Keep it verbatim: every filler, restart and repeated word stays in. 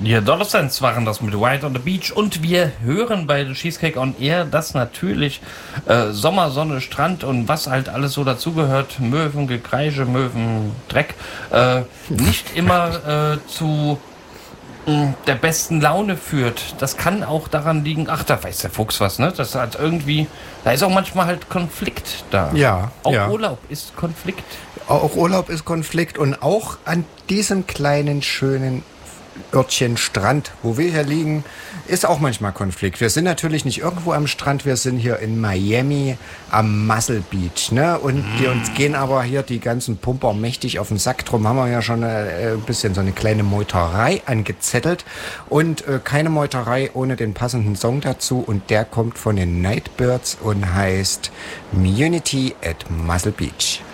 Die Adolescents waren das mit White on the Beach und wir hören bei The Cheesecake on Air, dass natürlich äh, Sommer, Sonne, Strand und was halt alles so dazugehört, Möwen, Gekreische, Möwen, Dreck, äh, nicht immer äh, zu mh, der besten Laune führt. Das kann auch daran liegen, ach, da weiß der Fuchs was, ne? Das hat irgendwie, da ist auch manchmal halt Konflikt da. Ja, auch ja. Urlaub ist Konflikt. Auch Urlaub ist Konflikt und auch an diesem kleinen, schönen Örtchen Strand, wo wir hier liegen, ist auch manchmal Konflikt. Wir sind natürlich nicht irgendwo am Strand, wir sind hier in Miami am Muscle Beach, ne? Und die uns gehen aber hier die ganzen Pumper mächtig auf den Sack. Drum haben wir ja schon äh, ein bisschen so eine kleine Meuterei angezettelt. Und äh, keine Meuterei ohne den passenden Song dazu. Und der kommt von den Nightbirds und heißt Immunity at Muscle Beach.